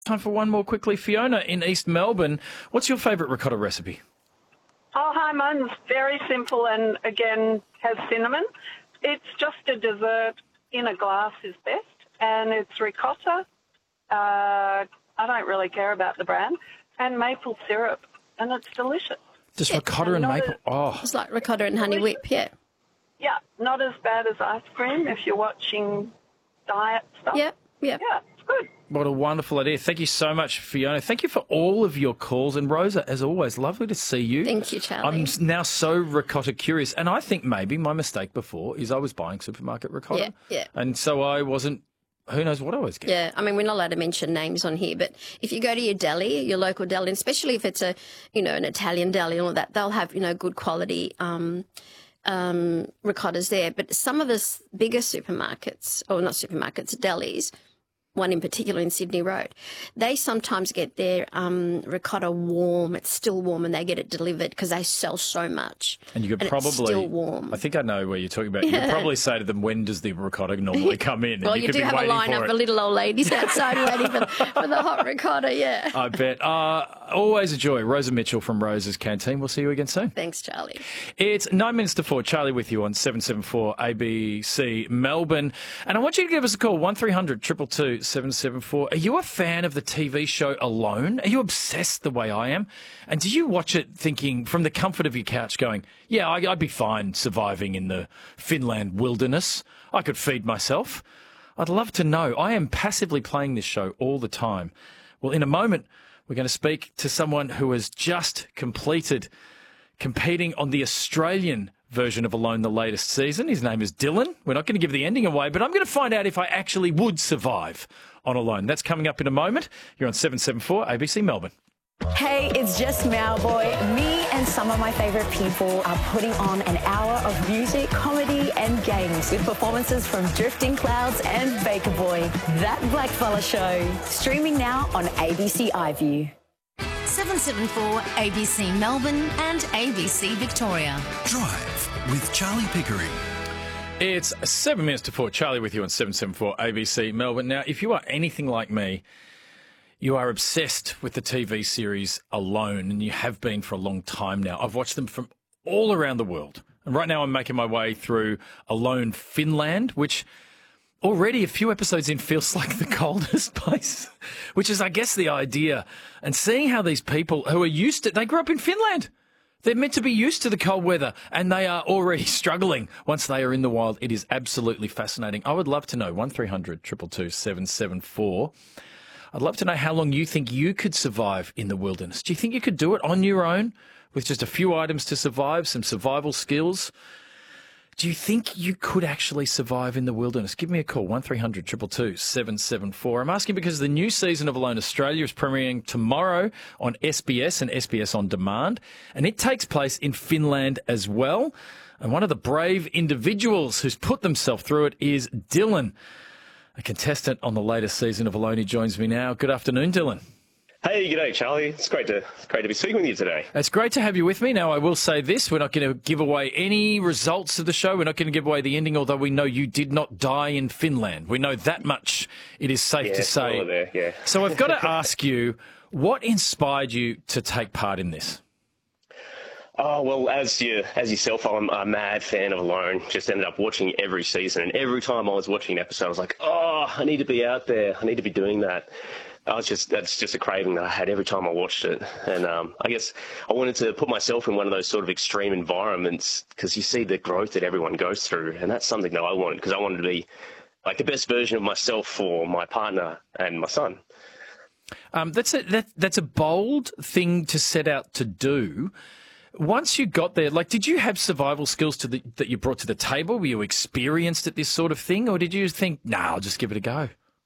Time for one more quickly. Fiona in East Melbourne, what's your favourite ricotta recipe? Oh, hi, mine's very simple and, again, has cinnamon. It's just a dessert in a glass is best, and it's ricotta. I don't really care about the brand, and maple syrup, and it's delicious. Just ricotta and maple. It's like ricotta and honey whip, yeah. Yeah, not as bad as ice cream if you're watching diet stuff. Yep. Yeah, it's good. What a wonderful idea. Thank you so much, Fiona. Thank you for all of your calls. And Rosa, as always, lovely to see you. Thank you, Charlie. I'm now so ricotta curious. And I think maybe my mistake before is I was buying supermarket ricotta. Yeah. And so I wasn't, who knows what I was getting. Yeah, I mean, we're not allowed to mention names on here, but if you go to your deli, your local deli, and especially if it's an Italian deli and all that, they'll have, good quality ricottas there. But some of the bigger supermarkets, or not supermarkets, delis, one in particular in Sydney Road, they sometimes get their ricotta warm. It's still warm, and they get it delivered because they sell so much. And you could probably, it's still warm. I think I know where you're talking about. You could probably say to them, when does the ricotta normally come in? Well, and you do have a line of little old ladies outside waiting for the hot ricotta, yeah. I bet. Always a joy. Rosa Mitchell from Rosa's Canteen. We'll see you again soon. Thanks, Charlie. It's 9 minutes to 4. Charlie with you on 774 ABC Melbourne. And I want you to give us a call, 1300 222 774. Are you a fan of the TV show Alone? Are you obsessed the way I am? And do you watch it thinking from the comfort of your couch going, yeah, I'd be fine surviving in the Finland wilderness. I could feed myself. I'd love to know. I am passively playing this show all the time. Well, in a moment, we're going to speak to someone who has just completed competing on the Australian version of Alone, the latest season. His name is Dylan. We're not going to give the ending away, but I'm going to find out if I actually would survive on Alone. That's coming up in a moment. You're on 774 ABC Melbourne. Hey, it's just Mowboy. Me and some of my favourite people are putting on an hour of music, comedy and games with performances from Drifting Clouds and Baker Boy. That Blackfella Show. Streaming now on ABC iView. 774 ABC Melbourne and ABC Victoria. Drive with Charlie Pickering. It's 7 minutes to 4. Charlie with you on 774 ABC Melbourne. Now, if you are anything like me, you are obsessed with the TV series Alone, and you have been for a long time now. I've watched them from all around the world. And right now I'm making my way through Alone Finland, which already a few episodes in feels like the coldest place, which is, I guess, the idea. And seeing how these people who are used to, they grew up in Finland. They're meant to be used to the cold weather, and they are already struggling once they are in the wild. It is absolutely fascinating. I would love to know, 1300 222 774. I'd love to know how long you think you could survive in the wilderness. Do you think you could do it on your own with just a few items to survive, some survival skills? Do you think you could actually survive in the wilderness? Give me a call, 1300 222 774. I'm asking because the new season of Alone Australia is premiering tomorrow on SBS and SBS On Demand, and it takes place in Finland as well. And one of the brave individuals who's put themselves through it is Dylan, a contestant on the latest season of Alone. He joins me now. Good afternoon, Dylan. Hey, g'day, Charlie. It's great to be speaking with you today. It's great to have you with me. Now, I will say this. We're not going to give away any results of the show. We're not going to give away the ending, although we know you did not die in Finland. We know that much, it is safe to say. There, yeah. So I've got to ask you, what inspired you to take part in this? Oh, well, as yourself, I'm a mad fan of Alone. Just ended up watching every season, and every time I was watching an episode, I was like, oh, I need to be out there. I need to be doing that. That's just a craving that I had every time I watched it. And I guess I wanted to put myself in one of those sort of extreme environments because you see the growth that everyone goes through. And that's something that I wanted because I wanted to be like the best version of myself for my partner and my son. That's a bold thing to set out to do. Once you got there, like, did you have survival skills that you brought to the table? Were you experienced at this sort of thing? Or did you think, nah, I'll just give it a go?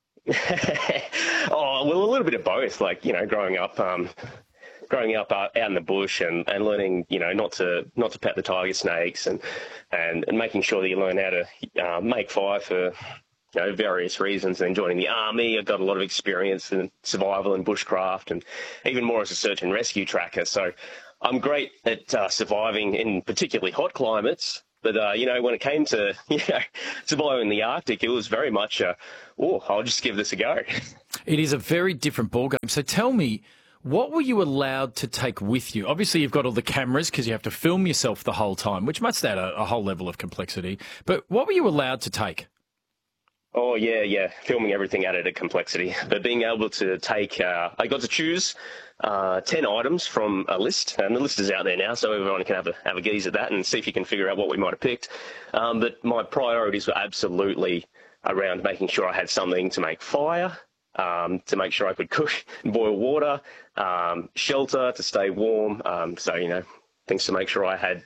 Oh, well, a little bit of both. Like, growing up out in the bush and learning, not to pet the tiger snakes and making sure that you learn how to make fire for various reasons. And joining the army, I got a lot of experience in survival and bushcraft, and even more as a search and rescue tracker. So I'm great at surviving in particularly hot climates. But, when it came to, surviving the Arctic, it was very much, I'll just give this a go. It is a very different ballgame. So tell me, what were you allowed to take with you? Obviously, you've got all the cameras because you have to film yourself the whole time, which must add a whole level of complexity. But what were you allowed to take? Oh, yeah. Filming everything added a complexity. But being able to take, I got to choose 10 items from a list, and the list is out there now, so everyone can have a gaze at that and see if you can figure out what we might have picked. But my priorities were absolutely around making sure I had something to make fire, to make sure I could cook and boil water, shelter to stay warm, things to make sure I had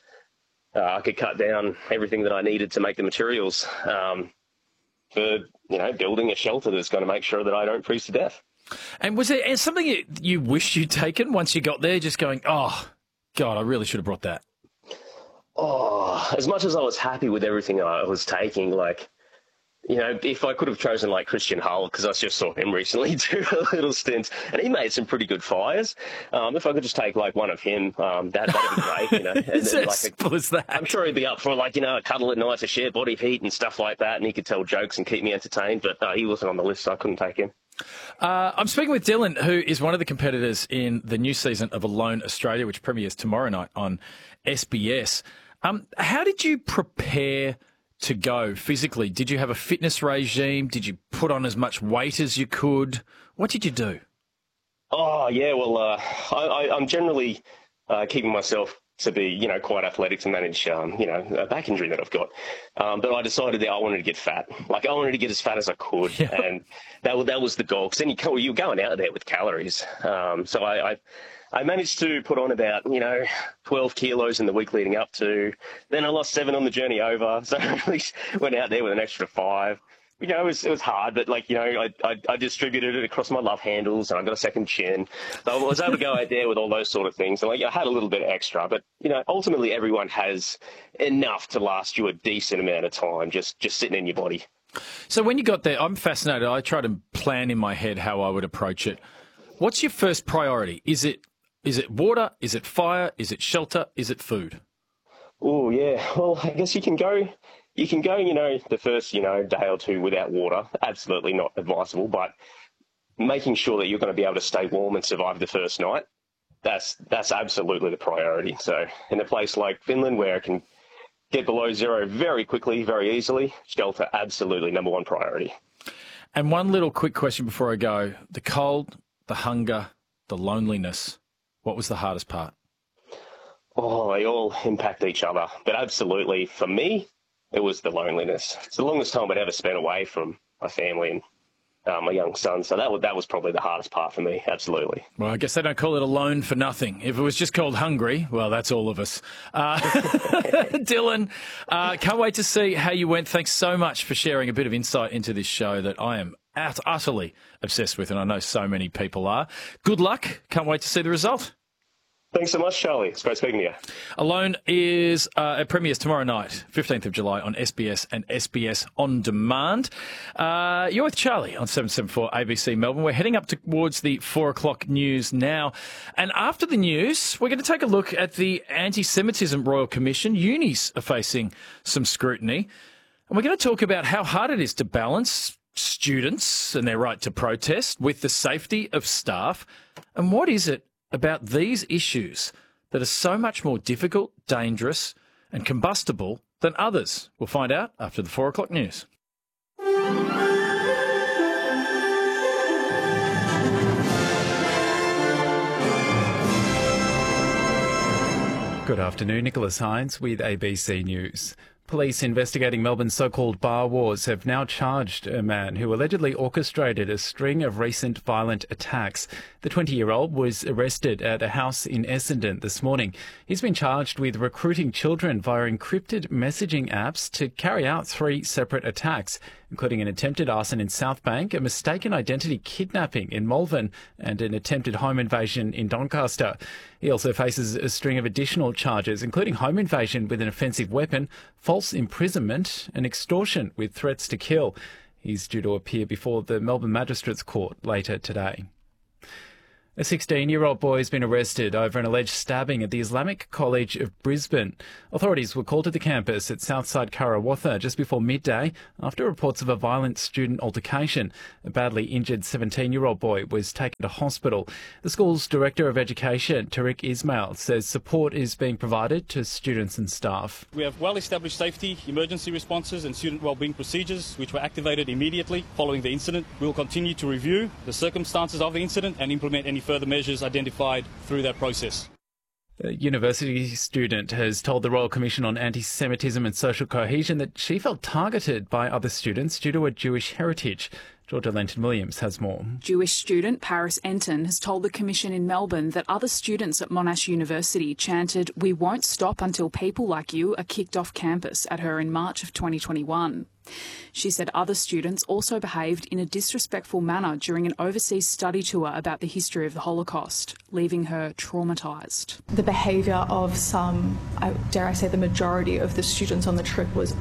I could cut down everything that I needed to make the materials for, building a shelter that's going to make sure that I don't freeze to death. And was there something you wish you'd taken once you got there, just going, oh, God, I really should have brought that? Oh, as much as I was happy with everything I was taking, if I could have chosen Christian Hull, because I just saw him recently do a little stint, and he made some pretty good fires. If I could just take one of him, that'd be great. It's as simple as that. I'm sure he'd be up for a cuddle at night to share body heat and stuff like that, and he could tell jokes and keep me entertained. But he wasn't on the list, so I couldn't take him. I'm speaking with Dylan, who is one of the competitors in the new season of Alone Australia, which premieres tomorrow night on SBS. How did you prepare to go physically? Did you have a fitness regime? Did you put on as much weight as you could? What did you do? Oh, yeah, well, I'm generally keeping myself to be, quite athletic to manage, a back injury that I've got. But I decided that I wanted to get fat. I wanted to get as fat as I could. Yeah. And that was the goal. Because then you're going out there with calories. So I managed to put on about, 12 kilos in the week leading up to. Then I lost 7 on the journey over. So I at least went out there with an extra 5. It was hard, but I distributed it across my love handles, and I got a second chin. So I was able to go out there with all those sort of things. And I had a little bit extra, but ultimately everyone has enough to last you a decent amount of time, just sitting in your body. So when you got there, I'm fascinated. I try to plan in my head how I would approach it. What's your first priority? Is it water? Is it fire? Is it shelter? Is it food? Oh, yeah. Well, I guess you can go, the first, day or two without water. Absolutely not advisable, but making sure that you're going to be able to stay warm and survive the first night, that's absolutely the priority. So in a place like Finland, where it can get below zero very quickly, very easily, shelter, absolutely number one priority. And one little quick question before I go. The cold, the hunger, the loneliness, what was the hardest part? Oh, they all impact each other. But absolutely, for me, it was the loneliness. It's the longest time I'd ever spent away from my family and my young son. So that was probably the hardest part for me, absolutely. Well, I guess they don't call it alone for nothing. If it was just called hungry, well, that's all of us. Dylan, can't wait to see how you went. Thanks so much for sharing a bit of insight into this show that I am utterly obsessed with, and I know so many people are. Good luck. Can't wait to see the result. Thanks so much, Charlie. It's great speaking to you. Alone is premieres tomorrow night, 15th of July on SBS and SBS On Demand. You're with Charlie on 774 ABC Melbourne. We're heading up towards the 4 o'clock news now. And after the news, we're going to take a look at the Anti-Semitism Royal Commission. Unis are facing some scrutiny. And we're going to talk about how hard it is to balance students and their right to protest with the safety of staff. And what is it about these issues that are so much more difficult, dangerous and combustible than others? We'll find out after the 4 o'clock news. Good afternoon, Nicholas Hines with ABC News. Police investigating Melbourne's so-called bar wars have now charged a man who allegedly orchestrated a string of recent violent attacks. The 20-year-old was arrested at a house in Essendon this morning. He's been charged with recruiting children via encrypted messaging apps to carry out 3 separate attacks, including an attempted arson in Southbank, a mistaken identity kidnapping in Malvern, and an attempted home invasion in Doncaster. He also faces a string of additional charges, including home invasion with an offensive weapon, false imprisonment and extortion with threats to kill. He's due to appear before the Melbourne Magistrates Court later today. A 16-year-old boy has been arrested over an alleged stabbing at the Islamic College of Brisbane. Authorities were called to the campus at Southside Karawatha just before midday after reports of a violent student altercation. A badly injured 17-year-old boy was taken to hospital. The school's Director of Education, Tariq Ismail, says support is being provided to students and staff. We have well-established safety, emergency responses and student wellbeing procedures which were activated immediately following the incident. We will continue to review the circumstances of the incident and implement any further measures identified through that process. A university student has told the Royal Commission on Anti-Semitism and Social Cohesion that she felt targeted by other students due to her Jewish heritage. Georgia Lenton-Williams has more. Jewish student Paris Enton has told the Commission in Melbourne that other students at Monash University chanted, "We won't stop until people like you are kicked off campus" at her in March of 2021. She said other students also behaved in a disrespectful manner during an overseas study tour about the history of the Holocaust, leaving her traumatised. The behaviour of some, dare I say the majority of the students on the trip was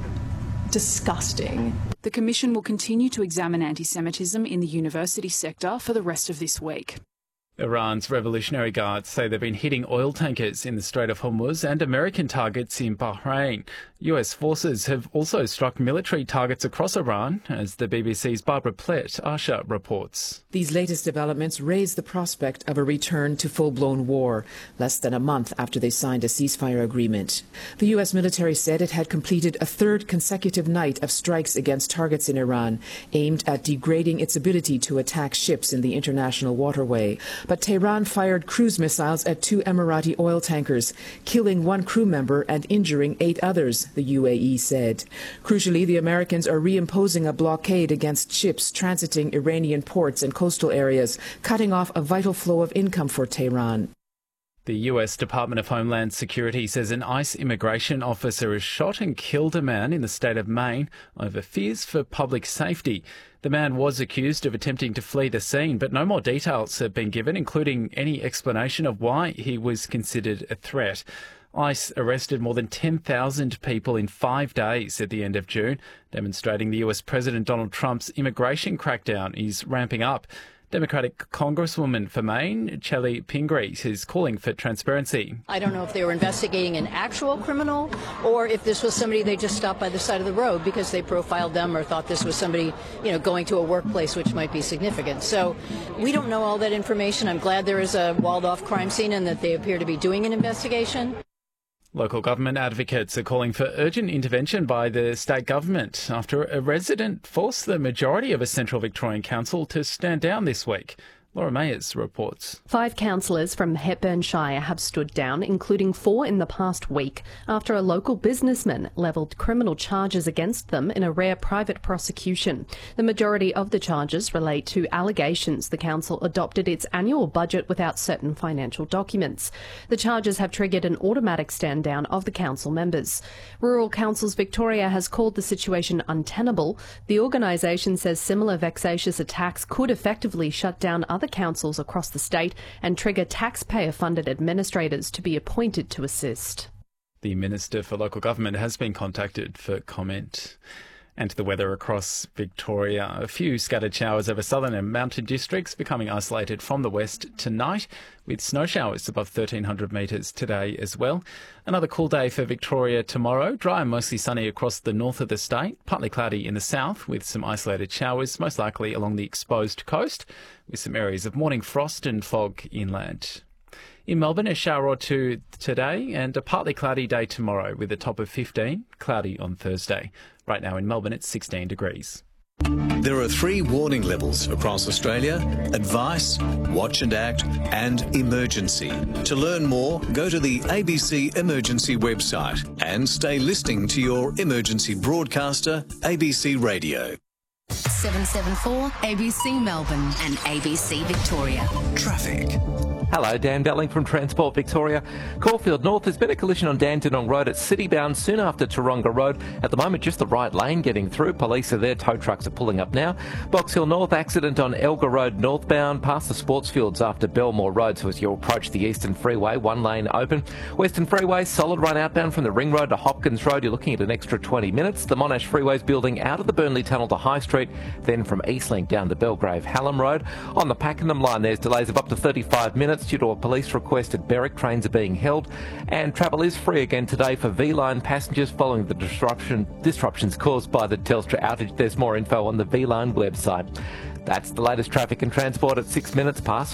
disgusting. The Commission will continue to examine anti-Semitism in the university sector for the rest of this week. Iran's Revolutionary Guards say they've been hitting oil tankers in the Strait of Hormuz and American targets in Bahrain. US forces have also struck military targets across Iran, as the BBC's Barbara Plett-Asha reports. These latest developments raise the prospect of a return to full-blown war, less than a month after they signed a ceasefire agreement. The US military said it had completed a third consecutive night of strikes against targets in Iran, aimed at degrading its ability to attack ships in the international waterway. But Tehran fired cruise missiles at 2 Emirati oil tankers, killing 1 crew member and injuring 8 others, the UAE said. Crucially, the Americans are reimposing a blockade against ships transiting Iranian ports and coastal areas, cutting off a vital flow of income for Tehran. The US Department of Homeland Security says an ICE immigration officer has shot and killed a man in the state of Maine over fears for public safety. The man was accused of attempting to flee the scene, but no more details have been given, including any explanation of why he was considered a threat. ICE arrested more than 10,000 people in 5 days at the end of June, demonstrating the US President Donald Trump's immigration crackdown is ramping up. Democratic Congresswoman for Maine, Chellie Pingree, is calling for transparency. I don't know if they were investigating an actual criminal or if this was somebody they just stopped by the side of the road because they profiled them or thought this was somebody, going to a workplace which might be significant. So we don't know all that information. I'm glad there is a walled-off crime scene and that they appear to be doing an investigation. Local government advocates are calling for urgent intervention by the state government after a resident forced the majority of a Central Victorian council to stand down this week. Laura Mayers reports. 5 councillors from Hepburn Shire have stood down, including 4 in the past week, after a local businessman levelled criminal charges against them in a rare private prosecution. The majority of the charges relate to allegations the council adopted its annual budget without certain financial documents. The charges have triggered an automatic stand down of the council members. Rural Councils Victoria has called the situation untenable. The organisation says similar vexatious attacks could effectively shut down other councils across the state and trigger taxpayer-funded administrators to be appointed to assist. The Minister for Local Government has been contacted for comment. And to the weather across Victoria. A few scattered showers over southern and mountain districts becoming isolated from the west tonight, with snow showers above 1,300 metres today as well. Another cool day for Victoria tomorrow. Dry and mostly sunny across the north of the state. Partly cloudy in the south with some isolated showers, most likely along the exposed coast, with some areas of morning frost and fog inland. In Melbourne, a shower or two today and a partly cloudy day tomorrow with a top of 15, cloudy on Thursday. Right now in Melbourne, it's 16 degrees. There are 3 warning levels across Australia: advice, watch and act, and emergency. To learn more, go to the ABC Emergency website and stay listening to your emergency broadcaster, ABC Radio. 774 ABC Melbourne and ABC Victoria. Traffic. Hello, Dan Belling from Transport Victoria. Caulfield North, there's been a collision on Dandenong Road at Citybound soon after Taronga Road. At the moment, just the right lane getting through. Police are there, tow trucks are pulling up now. Box Hill North, accident on Elgar Road northbound, past the sports fields after Belmore Road. So as you approach the Eastern Freeway, one lane open. Western Freeway, solid run outbound from the Ring Road to Hopkins Road. You're looking at an extra 20 minutes. The Monash Freeway's building out of the Burnley Tunnel to High Street, then from Eastlink down to Belgrave Hallam Road. On the Pakenham line, there's delays of up to 35 minutes due to a police request at Berwick. Trains are being held, and travel is free again today for V-Line passengers following the disruptions caused by the Telstra outage. There's more info on the V-Line website. That's the latest traffic and transport at 6 minutes past